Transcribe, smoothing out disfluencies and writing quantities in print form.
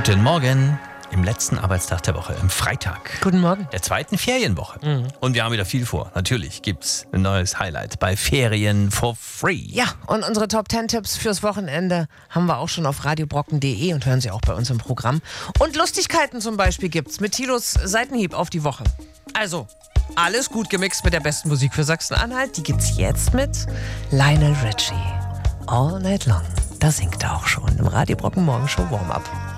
Guten Morgen. Im letzten Arbeitstag der Woche, am Freitag. Guten Morgen. Der zweiten Ferienwoche. Und wir haben wieder viel vor. Natürlich gibt's ein neues Highlight bei Ferien for Free. Ja, und unsere Top 10 Tipps fürs Wochenende haben wir auch schon auf radiobrocken.de und hören Sie auch bei uns im Programm. Und Lustigkeiten zum Beispiel gibt's mit Thilos Seitenhieb auf die Woche. Also, alles gut gemixt mit der besten Musik für Sachsen-Anhalt. Die gibt's jetzt mit Lionel Richie. All Night Long. Da singt er auch schon im Radio Brocken Morgenshow Warm-Up.